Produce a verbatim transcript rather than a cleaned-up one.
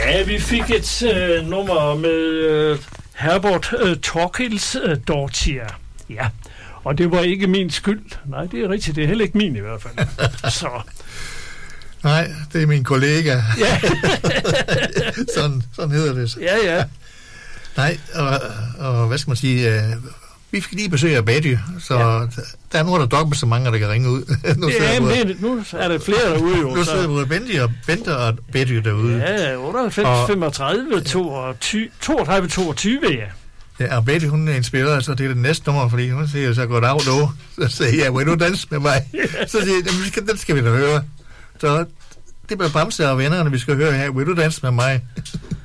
Ja, vi fik et øh, nummer med øh, Herbert øh, Thorkilds øh, Dortier. Ja, og det var ikke min skyld. Nej, det er rigtigt. Det er heller ikke min i hvert fald. Så. Nej, det er min kollega. Ja. sådan, sådan hedder det. Ja, ja. Nej, og, og hvad skal man sige... Øh, vi fik lige besøg af Betty, så ja. Der er nu er der dobbelt så mange, der kan ringe ud. nu, ja, men nu er der flere derude jo. Nu sidder både Bendy og Bente og Betty derude. Ja, otteoghalvfems, femogtredive, toogtredive, toogtyve, ja. Ja, og Betty, hun er inspireret, så det er det næste nummer, fordi hun siger så godt af nu. Så siger jeg, vil du danse med mig? Så siger jeg, den skal vi da høre. Så det bliver Bamse og vennerne, vi skal høre her. Vil du danse med mig?